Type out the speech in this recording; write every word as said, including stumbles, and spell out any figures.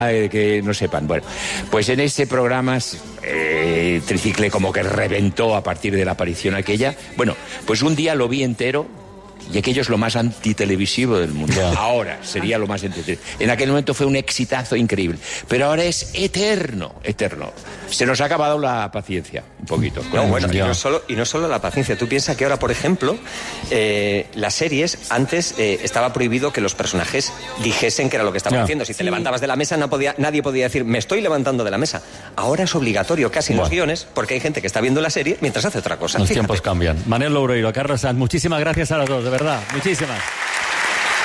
eh, que no sepan. Bueno, pues en ese programa eh, Tricicle como que reventó a partir de la aparición aquella. Bueno, pues un día lo vi entero y aquello es lo más antitelevisivo del mundo. Yeah. Ahora sería lo más entretenido. En aquel momento fue un exitazo increíble, pero ahora es eterno, eterno. Se nos ha acabado la paciencia, un poquito. No, bueno, y no, solo, y no solo la paciencia. Tú piensas que ahora, por ejemplo, eh, las series, antes eh, estaba prohibido que los personajes dijesen que era lo que estaban yeah. haciendo. Si te sí. levantabas de la mesa, no podía, nadie podía decir, me estoy levantando de la mesa. Ahora es obligatorio casi en bueno. los guiones, porque hay gente que está viendo la serie mientras hace otra cosa. Los Fíjate. tiempos cambian. Manel Loureiro, Carlos Sanz, muchísimas gracias a los dos, de verdad. Muchísimas.